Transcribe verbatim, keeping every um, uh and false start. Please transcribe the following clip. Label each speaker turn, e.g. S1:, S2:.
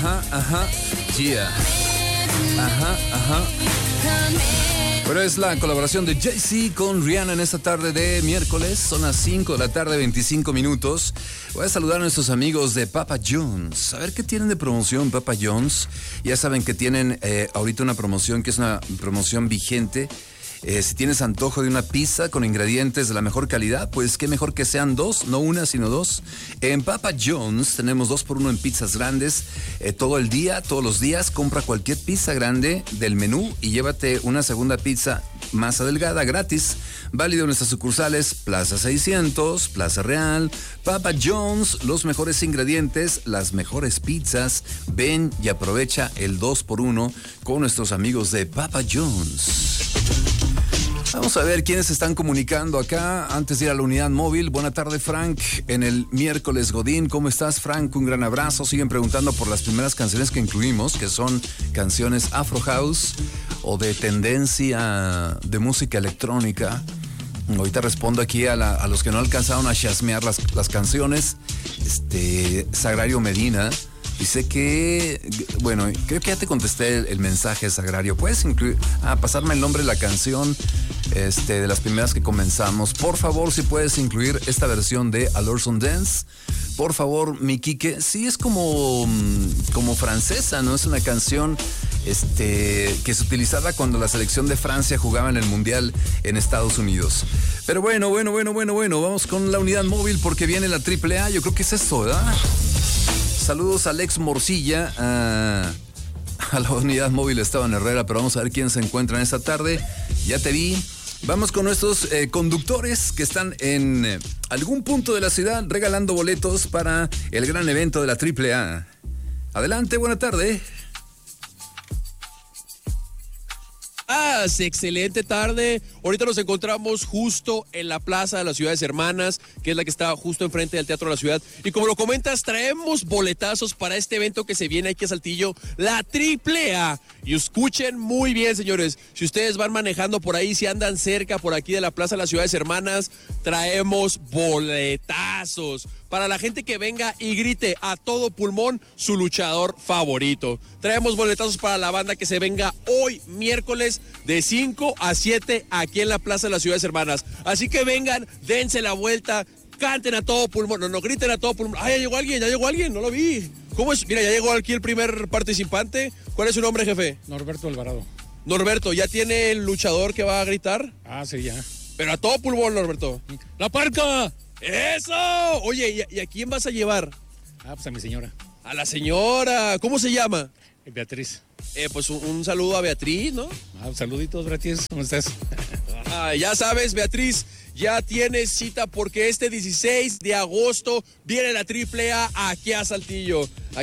S1: ajá, ajá, yeah. Ajá, ajá. Pero es la colaboración de Jay-Z con Rihanna en esta tarde de miércoles. Son las cinco de la tarde, veinticinco minutos. Voy a saludar a nuestros amigos de Papa John's. A ver qué tienen de promoción Papa John's. Ya saben que tienen eh, ahorita una promoción que es una promoción vigente. Eh, si tienes antojo de una pizza con ingredientes de la mejor calidad, pues qué mejor que sean dos, no una, sino dos. En Papa John's tenemos dos por uno en pizzas grandes eh, todo el día, todos los días. Compra cualquier pizza grande del menú y llévate una segunda pizza masa delgada gratis. Válido en nuestras sucursales Plaza seiscientos, Plaza Real, Papa John's, los mejores ingredientes, las mejores pizzas. Ven y aprovecha el dos por uno con nuestros amigos de Papa John's. Vamos a ver quiénes se están comunicando acá antes de ir a la unidad móvil. Buena tarde, Frank, en el miércoles Godín. ¿Cómo estás, Frank? Un gran abrazo. Siguen preguntando por las primeras canciones que incluimos, que son canciones Afro House o de tendencia de música electrónica. Ahorita respondo aquí a, la, a los que no alcanzaron a chasmear las, las canciones. Este, Sagrario Medina dice que, bueno, creo que ya te contesté el, el mensaje, Sagrario. ¿Puedes incluir, ah, pasarme el nombre de la canción este, de las primeras que comenzamos? Por favor, si puedes incluir esta versión de Allures on Dance. Por favor, mi Quique. Sí, es como, como francesa, ¿no? Es una canción este, que se utilizaba cuando la selección de Francia jugaba en el Mundial en Estados Unidos. Pero bueno, bueno, bueno, bueno, bueno. Vamos con la unidad móvil porque viene la triple A. Yo creo que es esto, ¿verdad? Saludos a Alex Morcilla, a, a la unidad móvil Esteban Herrera, pero vamos a ver quién se encuentra en esta tarde. Ya te vi. Vamos con nuestros eh, conductores que están en eh, algún punto de la ciudad regalando boletos para el gran evento de la triple A. Adelante, buena tarde.
S2: Ah, excelente tarde. Ahorita nos encontramos justo en la Plaza de las Ciudades Hermanas, que es la que está justo enfrente del Teatro de la Ciudad. Y como lo comentas, traemos boletazos para este evento que se viene aquí a Saltillo, la triple A. Y escuchen muy bien, señores. Si ustedes van manejando por ahí, si andan cerca por aquí de la Plaza de las Ciudades Hermanas, traemos boletazos para la gente que venga y grite a todo pulmón su luchador favorito. Traemos boletazos para la banda que se venga hoy, miércoles, de cinco a siete, aquí en la Plaza de las Ciudades Hermanas. Así que vengan, dense la vuelta, canten a todo pulmón, no, no, griten a todo pulmón. ¡Ay, ya llegó alguien, ya llegó alguien! No lo vi. ¿Cómo es? Mira, ya llegó aquí el primer participante. ¿Cuál es su nombre, jefe?
S3: Norberto Alvarado.
S2: Norberto, ¿ya tiene el luchador que va a gritar?
S3: Ah, sí, ya.
S2: Pero a todo pulmón, Norberto.
S3: ¡La Parca!
S2: ¡Eso! Oye, ¿y a, ¿y a quién vas a llevar?
S3: Ah, pues a mi señora.
S2: A la señora. ¿Cómo se llama?
S3: Beatriz.
S2: Eh, pues un, un saludo a Beatriz, ¿no?
S3: Ah, saluditos, Beatriz. ¿Cómo estás?
S2: Ah, ya sabes, Beatriz, ya tienes cita porque este dieciséis de agosto viene la triple A aquí a Saltillo.